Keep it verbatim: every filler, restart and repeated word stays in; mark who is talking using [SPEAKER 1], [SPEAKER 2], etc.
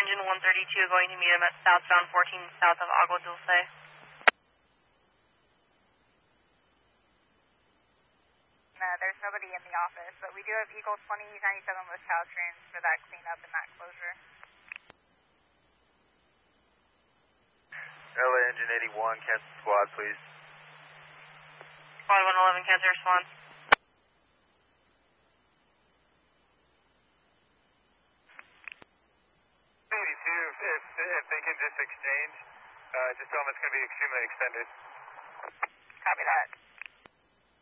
[SPEAKER 1] engine one thirty-two going to meet him at southbound fourteen south of Agua Dulce.
[SPEAKER 2] No, there's nobody in the office, but we do have Eagle twenty ninety-seven with Caltrans for that cleanup and that closure.
[SPEAKER 3] L A engine eighty-one, cancel squad, please.
[SPEAKER 1] Squad one eleven, cancel response.
[SPEAKER 3] eighty-two, if, if they can just exchange, uh, just tell them it's going to be extremely extended.
[SPEAKER 2] Copy that.